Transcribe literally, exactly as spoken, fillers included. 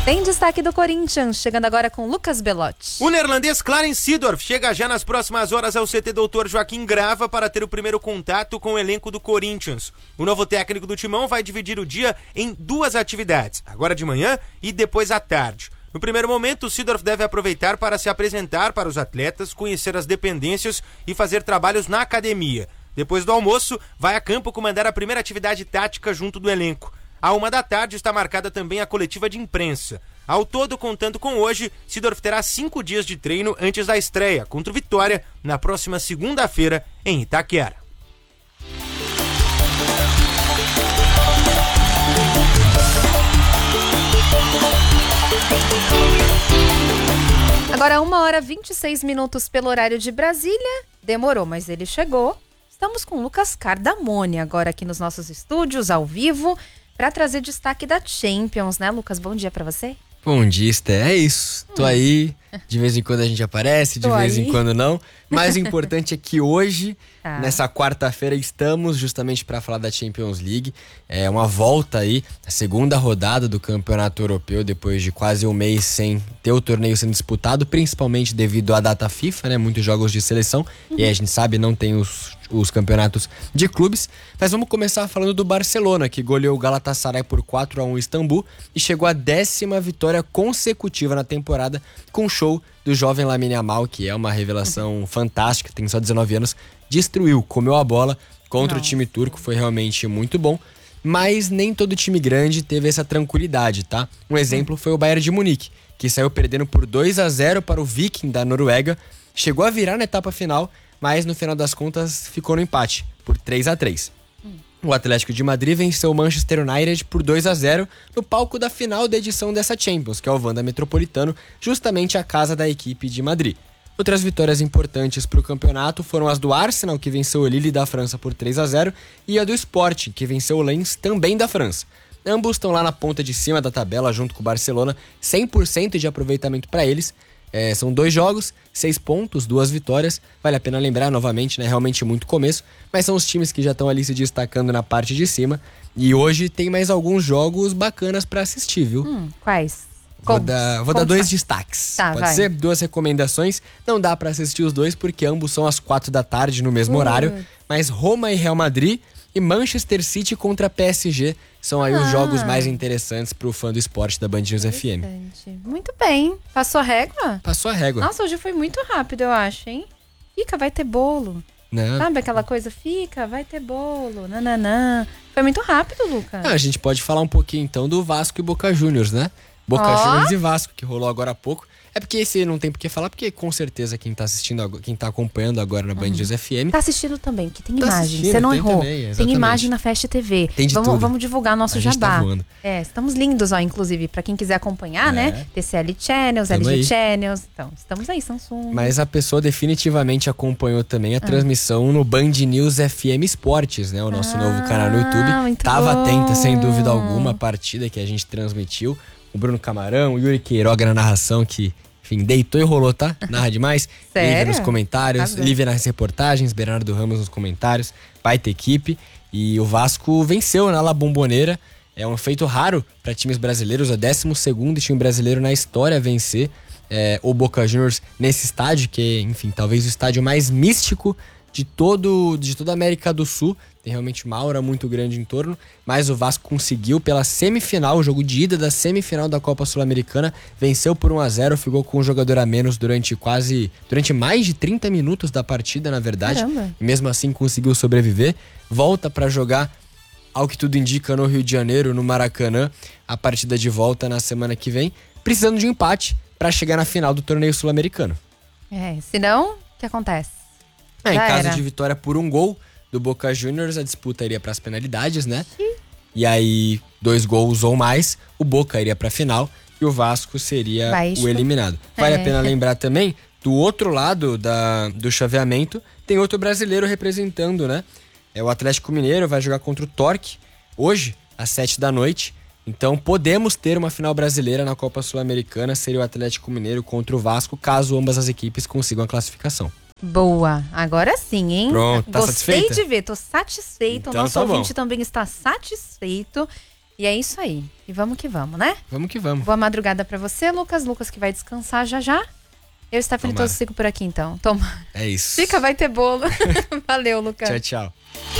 Tem destaque do Corinthians, chegando agora com Lucas Belotti. O neerlandês Clarence Seedorf chega já nas próximas horas ao C T doutor Joaquim Grava para ter o primeiro contato com o elenco do Corinthians. O novo técnico do Timão vai dividir o dia em duas atividades, agora de manhã e depois à tarde. No primeiro momento, o Seedorf deve aproveitar para se apresentar para os atletas, conhecer as dependências e fazer trabalhos na academia. Depois do almoço, vai a campo comandar a primeira atividade tática junto do elenco. À uma da tarde está marcada também a coletiva de imprensa. Ao todo, contando com hoje, Seedorf terá cinco dias de treino antes da estreia contra o Vitória na próxima segunda-feira em Itaquera. Agora uma hora e vinte e seis minutos pelo horário de Brasília. Demorou, mas ele chegou. Estamos com o Lucas Cardamone agora aqui nos nossos estúdios, ao vivo, para trazer destaque da Champions, né, Lucas? Bom dia para você. Bom dia, Esté. É isso. Tô hum. aí. De vez em quando a gente aparece, de Tô vez aí. em quando não. Mas o importante é que hoje, tá. nessa quarta-feira, estamos justamente para falar da Champions League. É uma volta aí, a segunda rodada do Campeonato Europeu, depois de quase um mês sem ter o torneio sendo disputado, principalmente devido à data FIFA, né? Muitos jogos de seleção. Uhum. E aí a gente sabe, não tem os, os campeonatos de clubes. Mas vamos começar falando do Barcelona, que goleou o Galatasaray por quatro a um em Istambul e chegou à décima vitória consecutiva na temporada, com o show do jovem Lamine Yamal, que é uma revelação fantástica, tem só dezenove anos, destruiu, comeu a bola contra Nossa. o time turco, foi realmente muito bom, mas nem todo time grande teve essa tranquilidade, tá? Um exemplo foi o Bayern de Munique, que saiu perdendo por dois a zero para o Viking da Noruega, chegou a virar na etapa final, mas no final das contas ficou no empate, por três a três. O Atlético de Madrid venceu o Manchester United por dois a zero no palco da final da edição dessa Champions, que é o Wanda Metropolitano, justamente a casa da equipe de Madrid. Outras vitórias importantes para o campeonato foram as do Arsenal, que venceu o Lille da França por três a zero, e a do Sporting, que venceu o Lens, também da França. Ambos estão lá na ponta de cima da tabela, junto com o Barcelona, cem por cento de aproveitamento para eles. É, são dois jogos, seis pontos, duas vitórias. Vale a pena lembrar novamente, né? Realmente muito começo. Mas são os times que já estão ali se destacando na parte de cima. E hoje tem mais alguns jogos bacanas pra assistir, viu? Hum, quais? Vou Como? dar, vou Como dar dois faz? destaques. Tá, Pode vai. ser? Duas recomendações. Não dá pra assistir os dois porque ambos são às quatro da tarde no mesmo Uhum. horário. Mas Roma e Real Madrid e Manchester City contra P S G são aí Ah. os jogos mais interessantes pro fã do esporte da Band News F M. Muito bem. Passou a régua? Passou a régua. Nossa, hoje foi muito rápido, eu acho, hein? Fica, vai ter bolo. Não. Sabe aquela coisa? Fica, vai ter bolo. Nananã. Foi muito rápido, Lucas. Ah, a gente pode falar um pouquinho então do Vasco e Boca Juniors, né? Boca Ó. Juniors e Vasco, que rolou agora há pouco. É porque esse não tem por que falar, porque com certeza quem tá assistindo, agora- quem tá acompanhando agora na Band News F M... Tá assistindo também, que tem Tá imagem. assistindo, Você não tem errou. também, tem exatamente. imagem na Fast T V. Tem de vamos, tudo. vamos divulgar nosso A gente jabá. tá voando. É, estamos lindos, ó, inclusive, pra quem quiser acompanhar, É. né? T C L Channels, Tamo L G aí. Channels. Então, estamos aí, Samsung. Mas a pessoa definitivamente acompanhou também a transmissão no Band News F M Esportes, né? O nosso Ah, novo canal no YouTube. muito Tava bom. atenta, sem dúvida alguma, a partida que a gente transmitiu. O Bruno Camarão, o Yuri Queiroga na narração, que, enfim, deitou e rolou, tá? Narra demais. Sério? Lívia nos comentários, Arrasou. Lívia nas reportagens, Bernardo Ramos nos comentários. Baita equipe. E o Vasco venceu na La Bombonera. É um feito raro para times brasileiros. É o décimo segundo time brasileiro na história a vencer é, o Boca Juniors nesse estádio, que é, enfim, talvez o estádio mais místico de, todo, de toda a América do Sul. Tem realmente uma aura muito grande em torno, mas o Vasco conseguiu pela semifinal, o jogo de ida da semifinal da Copa Sul-Americana, venceu por um a zero, ficou com um jogador a menos durante quase, durante mais de trinta minutos da partida, na verdade. Caramba. E mesmo assim conseguiu sobreviver, volta para jogar, ao que tudo indica, no Rio de Janeiro, no Maracanã, a partida de volta na semana que vem, precisando de um empate para chegar na final do torneio sul-americano. É, senão, o que acontece? É, em Já caso era. de vitória por um gol do Boca Juniors, a disputa iria para as penalidades, né? E aí, dois gols ou mais, o Boca iria para a final e o Vasco seria Baixo. o eliminado. Vale É. a pena lembrar também, do outro lado da, do chaveamento, tem outro brasileiro representando, né? É o Atlético Mineiro, vai jogar contra o Torque hoje, às sete da noite. Então podemos ter uma final brasileira na Copa Sul-Americana, seria o Atlético Mineiro contra o Vasco, caso ambas as equipes consigam a classificação. Boa, agora sim, hein? Pronto, tá Gostei satisfeita? de ver, tô satisfeito. Então o nosso tá bom. ouvinte também está satisfeito. E é isso aí. E vamos que vamos, né? Vamos que vamos. Boa madrugada pra você, Lucas. Lucas que vai descansar já já. Eu, Stephanie, todos fico por aqui então. Toma. É isso. Fica, vai ter bolo. Valeu, Lucas. Tchau, tchau.